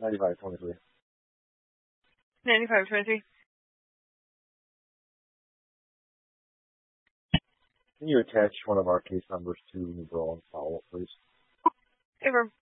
9523. 9523. Can you attach one of our case numbers to New Brawl and follow up, please? Ever.